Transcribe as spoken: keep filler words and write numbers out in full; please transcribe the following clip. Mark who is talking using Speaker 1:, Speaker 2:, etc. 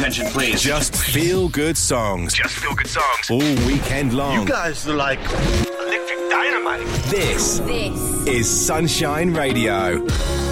Speaker 1: attention, please.
Speaker 2: Just feel good songs.
Speaker 1: Just feel good songs.
Speaker 2: All weekend long.
Speaker 1: You guys are like electric dynamite.
Speaker 2: This,
Speaker 3: This
Speaker 2: is Sunshine Radio.